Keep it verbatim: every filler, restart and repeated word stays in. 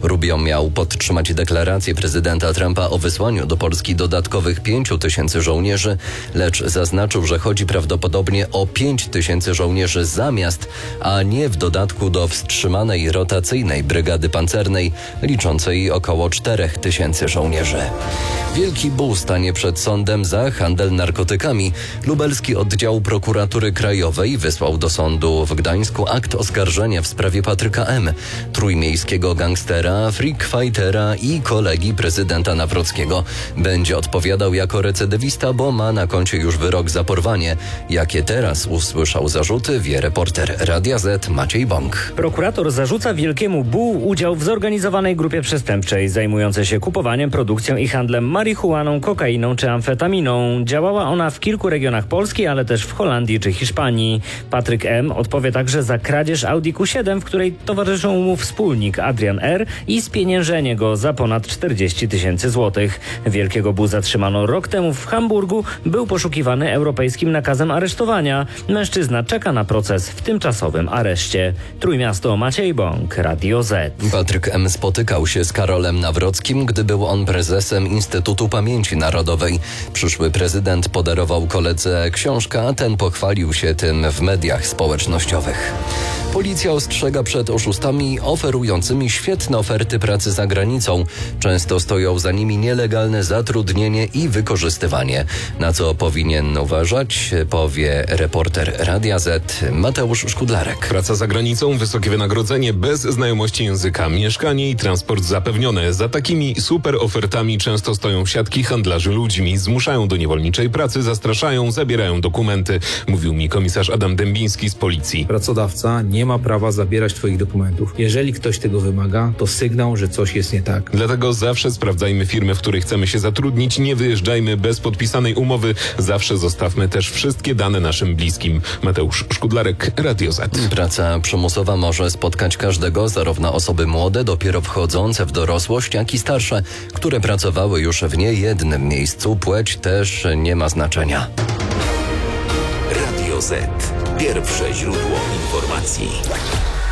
Rubio miał podtrzymać deklarację prezydenta Trumpa o wysłaniu do Polski dodatkowych pięciu tysięcy żołnierzy, lecz zaznaczył, że chodzi prawdopodobnie o pięć tysięcy żołnierzy zamiast, a nie w dodatku do wstrzymanej rotacyjnej brygady pancernej liczącej około czterech tysięcy żołnierzy. Wielki ból stanie przed sądem za handel narkotykami. Lubelski oddział prokuratury krajowej wysłał do sądu w Gdańsku akt oskarżenia w sprawie Patryka M., trójmiejskiego gangstera, freak fightera i kolegi prezydenta Nawrockiego. Będzie odpowiadał jako recydywista, bo ma na koncie już wyrok za porwanie. Jakie teraz usłyszał zarzuty, wie reporter Radia Z Maciej Bąk. Prokurator zarzuca Wielkiemu Buł udział w zorganizowanej grupie przestępczej zajmującej się kupowaniem, produkcją i handlem marihuaną, kokainą czy amfetaminą. Działała ona w kilku regionach Polski, ale też w Holandii czy Hiszpanii. Patryk M. odpowie także za kradzież Audi Q siedem, w której towarzyszą mu wspólnik Adrian R. i spieniężenie go za ponad czterdzieści tysięcy złotych. Wielkiego Buł zatrzymano rok temu w Hamburgu. Był poszukiwany europejskim nakazem aresztowania. Mężczyzna czeka na proces w tymczasowym areszcie. Trójmiasto, Maciej Bąk, Radio Z. Patryk M. spotykał się z Karolem Nawrockim, gdy był on prezesem Instytutu Pamięci Narodowej. Przyszły prezydent podarował koledze książkę, a ten pochwalił się tym w mediach społecznościowych. Policja ostrzega przed oszustami oferującymi świetne oferty pracy za granicą. Często stoją za nimi nielegalne zatrudnienie i wykorzystywanie. Na co powinien uważać, powie reporter Radia Z Mateusz Szkudlarek. Praca za granicą, wysokie wynagrodzenie, bez znajomości języka, mieszkanie i transport zapewnione. Za takimi super ofertami często stoją siatki handlarzy ludźmi. Zmuszają do niewolniczej pracy, zastraszają, zabierają dokumenty, mówił mi komisarz Adam Dębiński z policji. Pracodawca nie ma prawa zabierać twoich dokumentów. Jeżeli ktoś tego wymaga, to sygnał, że coś jest nie tak. Dlatego zawsze sprawdzajmy firmy, w której chcemy się zatrudnić, nie wyjeżdżajmy bez podpisanej umowy, zawsze zostawmy też wszystkie dane naszym bliskim. Mateusz Szkudlarek, Radio Z. Praca przymusowa może spotkać każdego, zarówno osoby młode, dopiero wchodzące w dorosłość, jak i starsze, które pracowały już w niejednym miejscu. Płeć też nie ma znaczenia. Radio Z. Pierwsze źródło informacji.